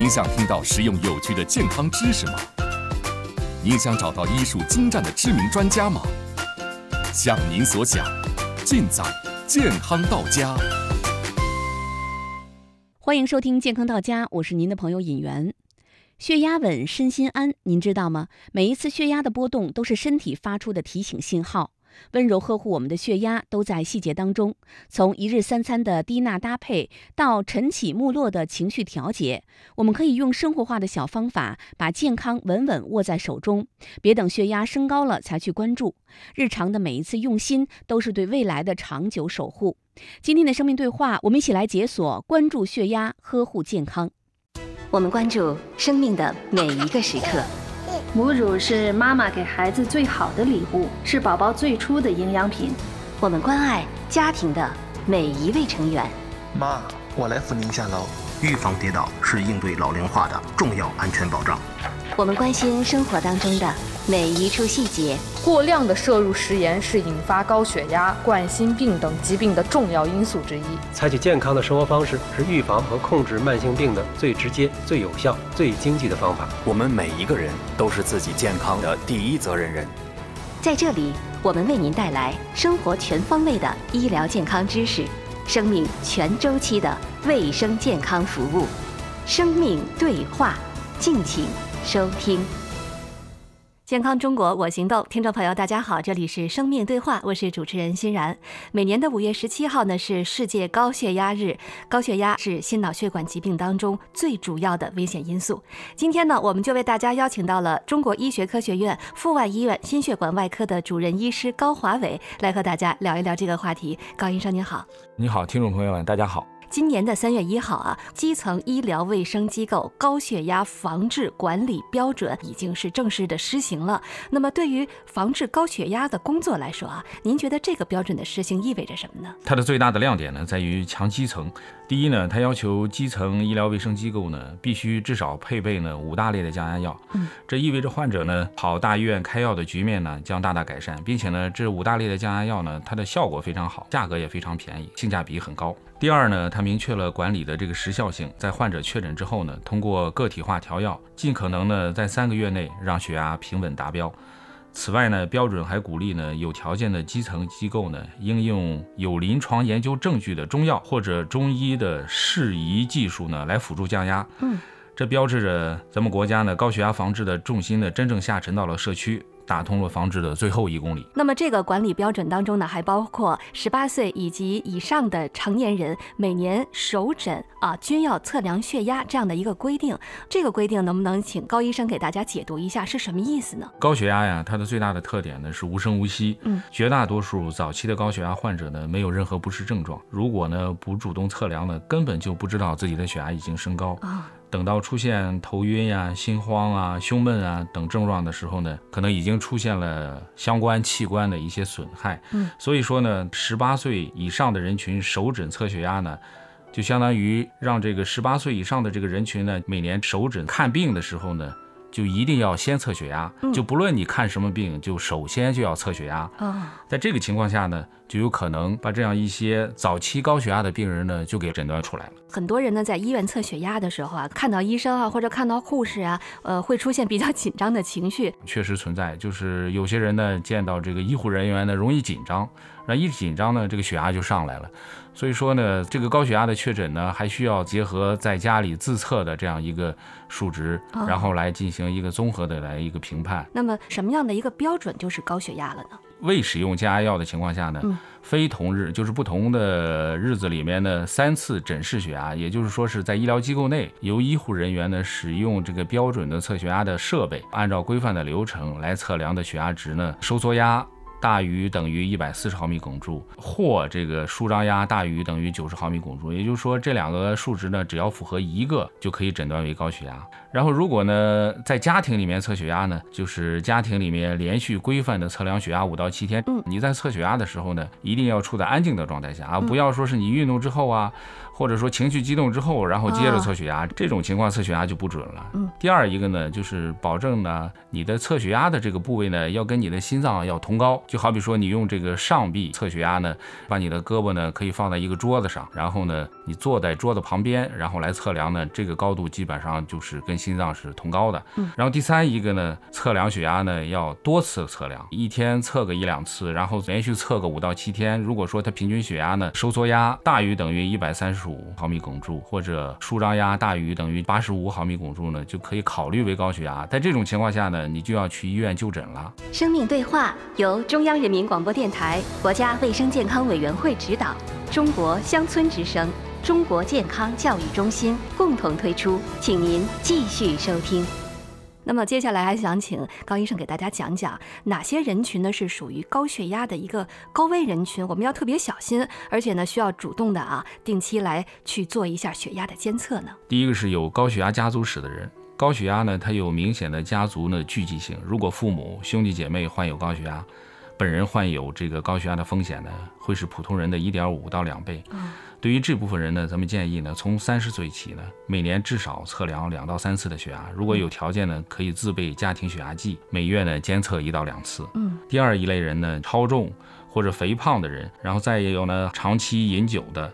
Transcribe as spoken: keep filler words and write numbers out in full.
您想听到实用有趣的健康知识吗？您想找到医术精湛的知名专家吗？像您所想，尽在健康到家。 欢迎收听健康到家，我是您的朋友尹媛。血压稳，身心安，您知道吗？每一次血压的波动都是身体发出的提醒信号。温柔呵护我们的血压都在细节当中，从一日三餐的低钠搭配到晨起暮落的情绪调节，我们可以用生活化的小方法把健康稳稳握在手中，别等血压升高了才去关注。日常的每一次用心都是对未来的长久守护。今天的生命对话，我们一起来解锁关注血压，呵护健康。 我们关注生命的每一个时刻。 母乳是妈妈给孩子最好的礼物，是宝宝最初的营养品。 我们关爱家庭的每一位成员。 妈，我来扶您下楼。 预防跌倒是应对老龄化的重要安全保障。 我们关心生活当中的每一处细节。 过量的摄入食盐是引发高血压、冠心病等疾病的重要因素之一。 采取健康的生活方式是预防和控制慢性病的最直接、最有效、最经济的方法。 我们每一个人都是自己健康的第一责任人。 在这里，我们为您带来生活全方位的医疗健康知识，生命全周期的卫生健康服务。生命对话，敬请收听。健康中国我行动，听众朋友大家好，这里是生命对话，我是主持人欣然。每年的五月十七号呢是世界高血压日，高血压是心脑血管疾病当中最主要的危险因素。今天呢，我们就为大家邀请到了中国医学科学院阜外医院心血管外科的主任医师高华伟，来和大家聊一聊这个话题。高医生您好。 你好，听众朋友们大家好。 今年的三月一号啊，基层医疗卫生机构高血压防治管理标准已经是正式的施行了。那么对于防治高血压的工作来说啊，您觉得这个标准的施行意味着什么呢？ 它的最大的亮点呢，在于强基层。第一呢，它要求基层医疗卫生机构呢，必须至少配备呢五大类的降压药。嗯，这意味着患者呢跑大医院开药的局面呢将大大改善，并且呢，这五大类的降压药呢，它的效果非常好，价格也非常便宜，性价比很高。第二呢，它明确了管理的这个时效性，在患者确诊之后呢，通过个体化调药，尽可能呢在三个月内让血压平稳达标。此外呢，标准还鼓励呢有条件的基层机构呢，应用有临床研究证据的中药或者中医的适宜技术呢来辅助降压。嗯，这标志着咱们国家呢高血压防治的重心呢真正下沉到了社区，打通了防治的最后一公里。 那么这个管理标准当中呢，还包括十八岁以及以上的成年人每年首诊啊均要测量血压这样的一个规定。这个规定能不能请高医生给大家解读一下是什么意思呢？ 高血压呀，它的最大的特点呢是无声无息。嗯，绝大多数早期的高血压患者呢没有任何不适症状，如果呢不主动测量呢，根本就不知道自己的血压已经升高。啊，等到出现头晕呀、心慌啊、胸闷啊等症状的时候呢，可能已经出现了相关器官的一些损害。嗯，所以说呢，十八岁以上的人群首诊测血压呢，就相当于让这个十八岁以上的这个人群呢，每年首诊看病的时候呢，就一定要先测血压。嗯，就不论你看什么病，就首先就要测血压。哦，在这个情况下呢，就有可能把这样一些早期高血压的病人呢，就给诊断出来了。 很多人呢，在医院测血压的时候啊，看到医生啊，或者看到护士啊，呃，会出现比较紧张的情绪。 确实存在，就是有些人呢，见到这个医护人员呢，容易紧张，然后一紧张呢，这个血压就上来了。所以说呢，这个高血压的确诊呢，还需要结合在家里自测的这样一个数值，哦，然后来进行一个综合的来一个评判。 那么什么样的一个标准就是高血压了呢？ 未使用降压药的情况下呢，嗯，非同日就是不同的日子里面呢三次诊室血压，也就是说是在医疗机构内由医护人员呢使用这个标准的测血压的设备，按照规范的流程来测量的血压值呢，收缩压大于等于一百四十毫米汞柱，或这个舒张压大于等于九十毫米汞柱，也就是说这两个数值呢，只要符合一个就可以诊断为高血压。然后如果呢在家庭里面测血压呢，就是家庭里面连续规范的测量血压五到七天。嗯，你在测血压的时候呢，一定要处在安静的状态下啊，不要说是你运动之后啊，或或者说情绪激动之后，然后接着测血压，哦、这种情况测血压就不准了。嗯。第二一个呢，就是保证呢，你的测血压的这个部位呢，要跟你的心脏要同高。就好比说，你用这个上臂测血压呢，把你的胳膊呢可以放在一个桌子上，然后呢，你坐在桌子旁边，然后来测量呢，这个高度基本上就是跟心脏是同高的。嗯。然后第三一个呢，测量血压呢要多次测量，一天测个一两次，然后连续测个五到七天。如果说它平均血压呢收缩压大于等于一百三十五毫米汞柱，或者舒张压大于等于八十五毫米汞柱呢，就可以考虑为高血压。在这种情况下呢，你就要去医院就诊了。 生命对话由中央人民广播电台、国家卫生健康委员会指导，中国乡村之声、中国健康教育中心共同推出，请您继续收听。那么接下来还想请高医生给大家讲讲哪些人群呢是属于高血压的一个高危人群，我们要特别小心，而且呢需要主动的啊定期来去做一下血压的监测呢？ 第一个是有高血压家族史的人。高血压呢，它有明显的家族呢聚集性。如果父母、兄弟姐妹患有高血压，本人患有这个高血压的风险呢，会是普通人的一点五到两倍。嗯。对于这部分人呢，咱们建议呢，从三十岁起呢，每年至少测量两到三次的血压。如果有条件呢，可以自备家庭血压计，每月呢监测一到两次。嗯。第二一类人呢，超重或者肥胖的人，然后再有呢，长期饮酒的，